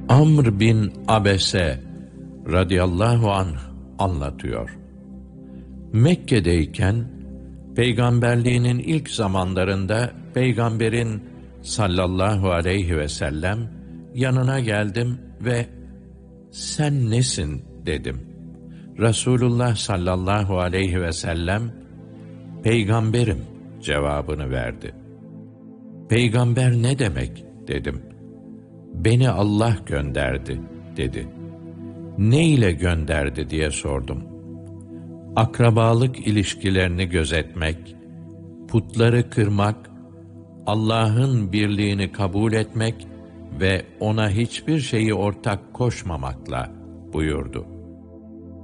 Amr bin Abese radıyallahu anh anlatıyor. Mekke'deyken peygamberliğinin ilk zamanlarında peygamberin sallallahu aleyhi ve sellem yanına geldim ve "Sen nesin?" dedim. Resulullah sallallahu aleyhi ve sellem "Peygamberim" cevabını verdi. "Peygamber ne demek?" dedim. "Beni Allah gönderdi" dedi. "Ne ile gönderdi?" diye sordum. "Akrabalık ilişkilerini gözetmek, putları kırmak, Allah'ın birliğini kabul etmek ve ona hiçbir şeyi ortak koşmamakla" buyurdu.